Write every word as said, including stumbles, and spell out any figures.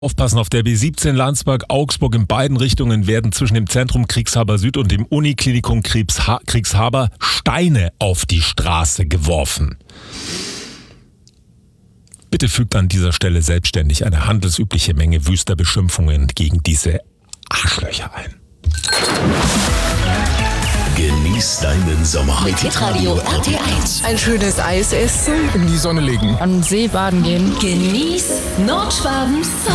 Aufpassen auf der B siebzehn Landsberg, Augsburg. In beiden Richtungen werden zwischen dem Zentrum Kriegshaber Süd und dem Uniklinikum Kriegshaber Steine auf die Straße geworfen. Bitte fügt an dieser Stelle selbstständig eine handelsübliche Menge wüster Beschimpfungen gegen diese Arschlöcher ein. Genieß deinen Sommer. Mit Hitradio R T eins. Ein schönes Eis essen. In die Sonne legen. An den See baden gehen. Genieß Nordschwabens